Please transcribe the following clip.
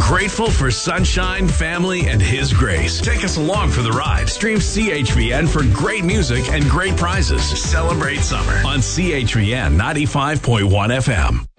Grateful for sunshine, family, and His grace. Take us along for the ride. Stream CHVN for great music and great prizes. Celebrate summer on CHVN 95.1 FM.